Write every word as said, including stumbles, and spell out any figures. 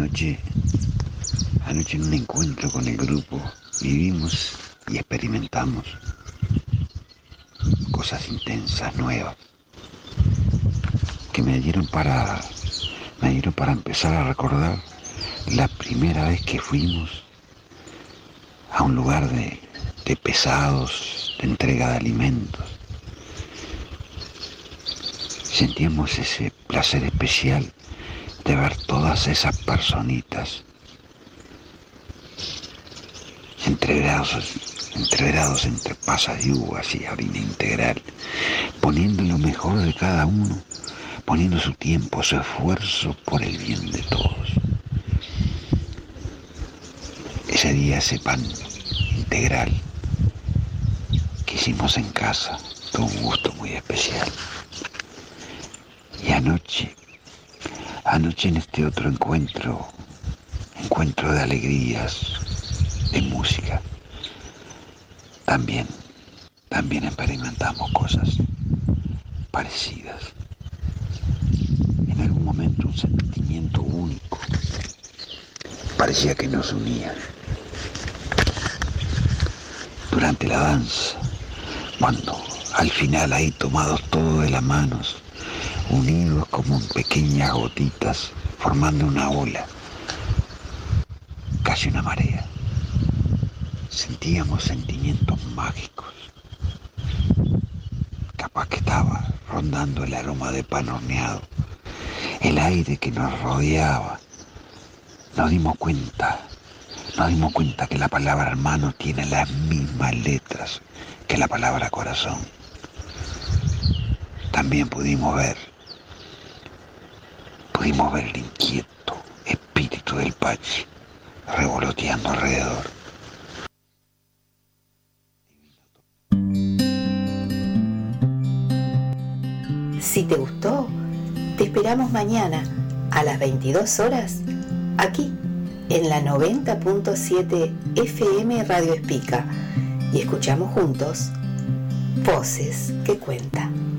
Anoche, anoche en un encuentro con el grupo, vivimos y experimentamos cosas intensas, nuevas, que me dieron para, me dieron para empezar a recordar la primera vez que fuimos a un lugar de, de pesados, de entrega de alimentos. Sentíamos ese placer especial de ver todas esas personitas entreverados, entreverados entre pasas de uvas y harina integral, poniendo lo mejor de cada uno, poniendo su tiempo, su esfuerzo por el bien de todos. Ese día ese pan integral que hicimos en casa tuvo un gusto muy especial. Y anoche, anoche en este otro encuentro, encuentro de alegrías, de música, también, también experimentamos cosas parecidas. En algún momento un sentimiento único parecía que nos unía. Durante la danza, cuando al final ahí tomados todos de las manos, unidos como en pequeñas gotitas, formando una ola, casi una marea, sentíamos sentimientos mágicos. Capaz que estaba rondando el aroma de pan horneado, el aire que nos rodeaba. Nos dimos cuenta, nos dimos cuenta que la palabra hermano tiene las mismas letras que la palabra corazón. También pudimos ver, pudimos ver el inquieto espíritu del Pachi revoloteando alrededor. Si te gustó, te esperamos mañana a las veintidós horas, aquí en la noventa punto siete F M Radio Espica, y escuchamos juntos Voces que Cuentan.